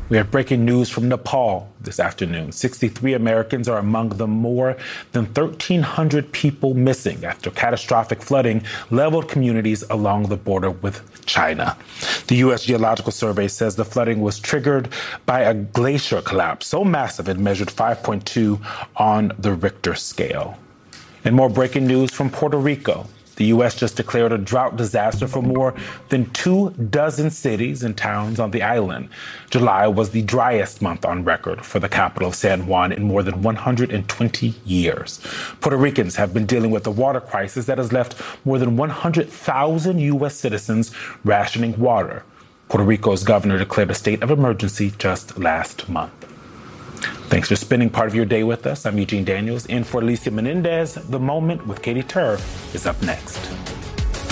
We have breaking news from Nepal this afternoon. 63 Americans are among the more than 1,300 people missing after catastrophic flooding leveled communities along the border with China. The U.S. Geological Survey says the flooding was triggered by a glacier collapse so massive it measured 5.2 on the Richter scale. And more breaking news from Puerto Rico. The U.S. just declared a drought disaster for more than 24 cities and towns on the island. July was the driest month on record for the capital of San Juan in more than 120 years. Puerto Ricans have been dealing with a water crisis that has left more than 100,000 U.S. citizens rationing water. Puerto Rico's governor declared a state of emergency just last month. Thanks for spending part of your day with us. I'm Eugene Daniels. In for Alicia Menendez, The Moment with Katie Tur is up next.